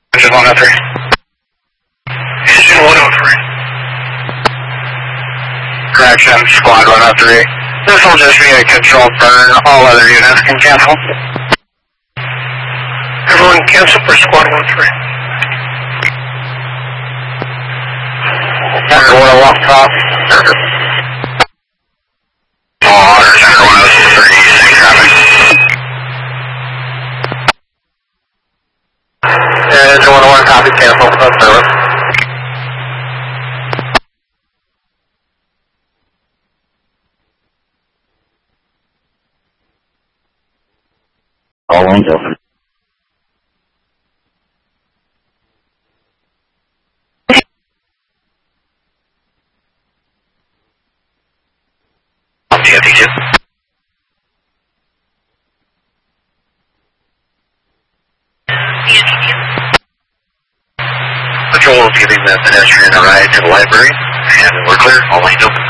Engine 103. Engine 103. Correction, squad 103. This will just be a controlled burn. All other units can cancel. Everyone cancel for squad 103. Everyone off top. All orders, everyone 103, safe traffic. Engine 101, copy, cancel, service. All lanes open. TFT2. Patrol is giving the pedestrian a ride to the library, and we're clear, all lanes open.